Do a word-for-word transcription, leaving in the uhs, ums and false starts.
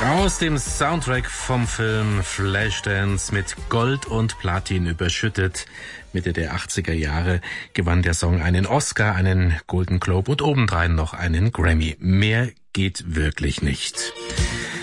Aus dem Soundtrack vom Film Flashdance, mit Gold und Platin überschüttet. Mitte der achtziger Jahre gewann der Song einen Oscar, einen Golden Globe und obendrein noch einen Grammy. Mehr geht wirklich nicht.